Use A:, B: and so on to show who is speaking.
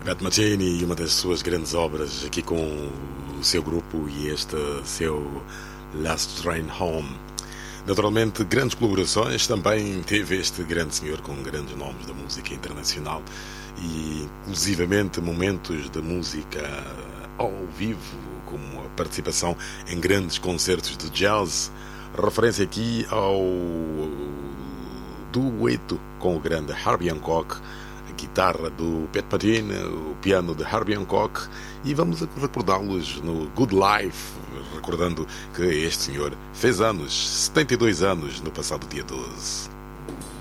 A: Pat Metheny e uma das suas grandes obras aqui com o seu grupo e este seu Last Train Home. Naturalmente, grandes colaborações, também teve este grande senhor com grandes nomes da música internacional e inclusivamente momentos de música ao vivo, como a participação em grandes concertos de jazz, referência aqui ao dueto com o grande Herbie Hancock, a guitarra do Pat Metheny, o piano de Herbie Hancock, e vamos recordá-los no Good Life, recordando que este senhor fez anos, 72 anos, no passado dia 12.